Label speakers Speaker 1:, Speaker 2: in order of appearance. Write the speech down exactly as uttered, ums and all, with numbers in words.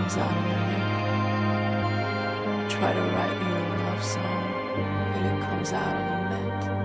Speaker 1: comes out of a mint. I try to write you a love song, but it comes out of a mint.